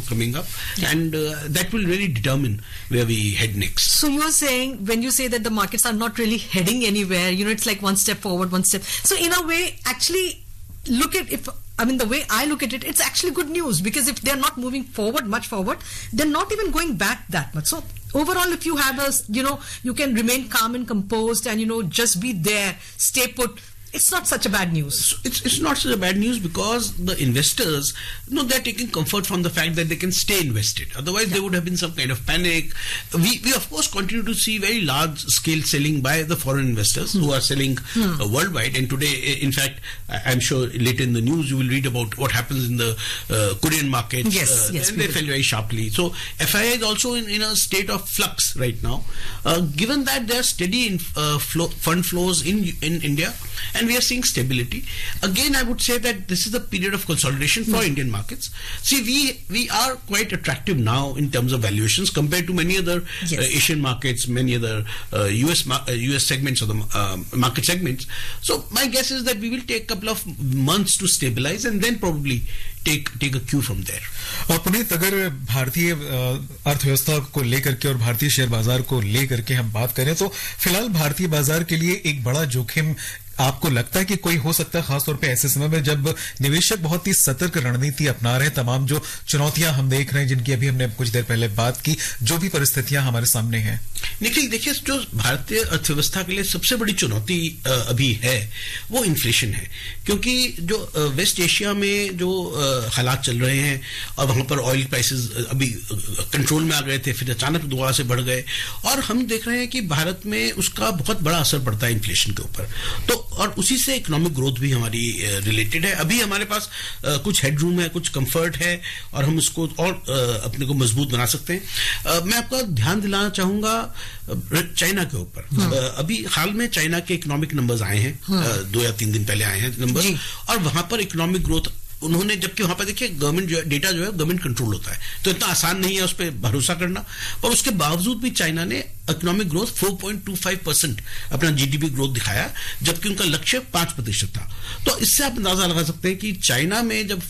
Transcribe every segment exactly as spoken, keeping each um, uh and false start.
coming up, yeah. and uh, that will really determine where we head next. So you're saying, when you say that the markets are not really heading anywhere, you know, it's like one step forward, one step. So in a way, actually, look at if. I mean, the way I look at it, it's actually good news, because if they're not moving forward, much forward, they're not even going back that much. So overall, if you have a, you know, you can remain calm and composed and, you know, just be there, stay put, it's not such a bad news. It's it's not such a bad news because the investors, you know, they're taking comfort from the fact that they can stay invested. Otherwise, yeah. there would have been some kind of panic. We, we of course, continue to see very large scale selling by the foreign investors hmm. who are selling hmm. uh, worldwide. And today, in fact, I'm sure later in the news you will read about what happens in the uh, Korean markets. Yes, uh, yes, and they fell very sharply. So F I I is also in, in a state of flux right now. Uh, given that there are steady in, uh, flow, fund flows in in India, and we are seeing stability. Again, I would say that this is a period of consolidation for mm. Indian markets. See, we we are quite attractive now in terms of valuations compared to many other yes. uh, Asian markets, many other uh, U S uh, U S segments of the uh, market segments. So my guess is that we will take a couple of months to stabilize and then probably take take a cue from there. और पुनीत, अगर भारतीय अर्थव्यवस्था को लेकर के और भारतीय share बाजार को लेकर के हम बात करें तो फिलहाल भारतीय बाजार के लिए एक बड़ा जोखिम आपको लगता है कि कोई हो सकता है, खासतौर पे ऐसे समय में जब निवेशक बहुत ही सतर्क रणनीति अपना रहे हैं, तमाम जो चुनौतियां हम देख रहे हैं जिनकी अभी हमने कुछ देर पहले बात की, जो भी परिस्थितियां हमारे सामने हैं? निखिल, देखिए, जो भारतीय अर्थव्यवस्था के लिए सबसे बड़ी चुनौती अभी है वो इन्फ्लेशन है, क्योंकि जो वेस्ट एशिया में जो हालात चल रहे हैं और वहां पर ऑयल प्राइसेस अभी कंट्रोल में आ गए थे, फिर अचानक दोबारा से बढ़ गए, और हम देख रहे हैं कि भारत में उसका बहुत बड़ा असर पड़ता है इन्फ्लेशन के ऊपर। तो और उसी से इकोनॉमिक ग्रोथ भी हमारी रिलेटेड है। अभी हमारे पास आ, कुछ हेडरूम है, कुछ कंफर्ट है, और हम इसको और आ, अपने को मजबूत बना सकते हैं। आ, मैं आपका ध्यान दिलाना चाहूंगा चाइना के ऊपर। अभी हाल में चाइना के इकोनॉमिक नंबर्स आए हैं, आ, दो या तीन दिन पहले आए हैं नंबर, और वहां पर इकोनॉमिक ग्रोथ उन्होंने, जबकि वहां पर देखिए गवर्नमेंट जो डेटा जो है गवर्नमेंट कंट्रोल होता है, तो इतना आसान नहीं है उस पर भरोसा करना, पर उसके बावजूद भी चाइना ने इकोनॉमिक ग्रोथ चार पॉइंट दो पाँच परसेंट अपना जीडीपी ग्रोथ दिखाया, जबकि उनका लक्ष्य पांच प्रतिशत था। तो इससे आप अंदाजा लगा सकते हैं कि चाइना में जब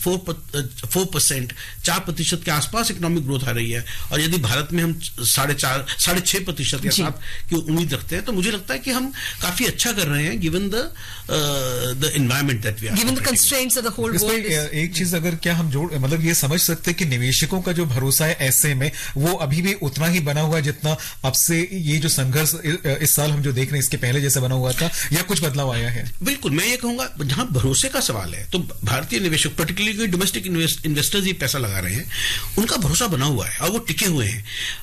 फोर परसेंट चार प्रतिशत के आसपास इकोनॉमिक ग्रोथ आ रही है, और यदि भारत में हम साढ़े चार साढ़े छह प्रतिशत या सात की उम्मीद रखते हैं, तो मुझे लगता है कि हम काफी अच्छा कर रहे हैं given the the environment that we are, given the constraints of the whole world. एक चीज अगर क्या हम जोड़ मतलब ये समझ सकते हैं कि निवेशकों का जो भरोसा है ऐसे में वो अभी भी उतना ही बना हुआ है जितना अब से ये जो संघर्ष इस साल हम जो देख रहे हैं इसके पहले जैसे बना हुआ था, या कुछ बदलाव आया है? बिल्कुल, मैं ये कहूंगा जहां भरोसे का सवाल है तो भारतीय निवेशक, पर्टिकुलरली डोमेस्टिक इन्वेस्टर्स ये पैसा लगा रहे हैं, उनका भरोसा बना हुआ है और वो टिके हुए हैं।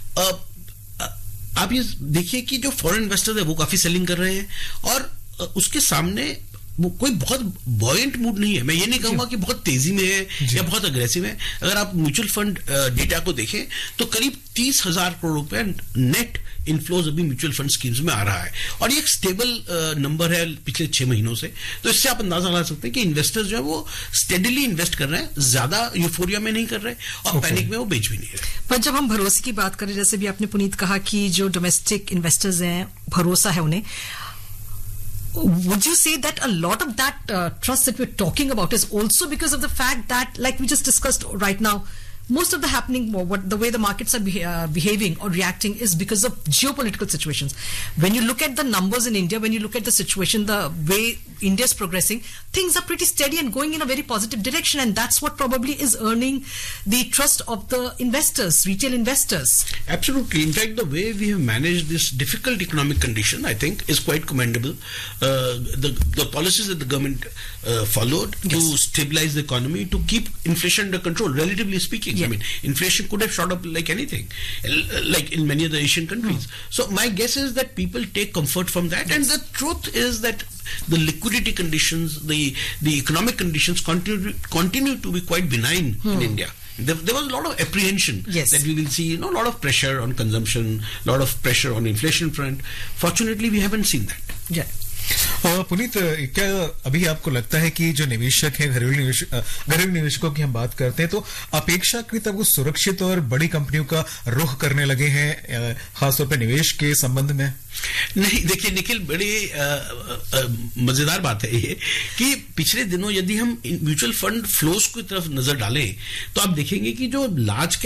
आप ये देखिए कि जो फॉरेन इन्वेस्टर्स है वो काफी सेलिंग कर रहे हैं, और उसके सामने वो कोई बहुत बॉयंट मूड नहीं है। मैं ये नहीं कहूंगा कि बहुत तेजी में है या बहुत अग्रेसिव है। अगर आप म्यूचुअल फंड डेटा को देखें तो करीब तीस हजार करोड़ रुपए नेट इनफ्लोज अभी म्यूचुअल फंड स्कीम्स में आ रहा है, और ये एक स्टेबल नंबर है पिछले छह महीनों से। तो इससे आप अंदाजा लगा सकते हैं कि इन्वेस्टर्स जो है वो स्टेडीली इन्वेस्ट कर रहे हैं, ज्यादा यूफोरिया में नहीं कर रहे, और okay. पैनिक में वो बेच भी नहीं रहे। पर जब हम भरोसे की बात करें, जैसे भी आपने पुनीत कहा कि जो डोमेस्टिक इन्वेस्टर्स हैं भरोसा है उन्हें, would you say that a lot of that uh, trust that we're talking about is also because of the fact that, like we just discussed right now, most of the happening, what the way the markets are beha uh, behaving or reacting is because of geopolitical situations. When you look at the numbers in India, when you look at the situation, the way India is progressing, things are pretty steady and going in a very positive direction, and that's what probably is earning the trust of the investors, retail investors. Absolutely. In fact, the way we have managed this difficult economic condition, I think, is quite commendable. Uh, the the policies that the government uh, followed yes. to stabilize the economy, to keep inflation under control, relatively speaking. Yeah. I mean, inflation could have shot up like anything, like in many other Asian countries. Mm. So my guess is that people take comfort from that. Yes. And the truth is that the liquidity conditions, the the economic conditions continue continue to be quite benign mm. in India. There, there was a lot of apprehension yes. that we will see, you know, a lot of pressure on consumption, a lot of pressure on inflation front. Fortunately, we haven't seen that. Yeah. Puneet, क्या अभी आपको लगता है कि जो निवेशक हैं, घरेलू निवेश घरेलू निवेशकों की हम बात करते हैं तो अपेक्षाकृत वो सुरक्षित और बड़ी कंपनियों का रुख करने लगे हैं खासतौर पर निवेश के संबंध में? नहीं, देखिए निखिल, बड़ी मजेदार बात है ये कि पिछले दिनों यदि हम म्यूचुअल फंड फ्लोज की तरफ नजर डालें तो आप देखेंगे कि जो लार्ज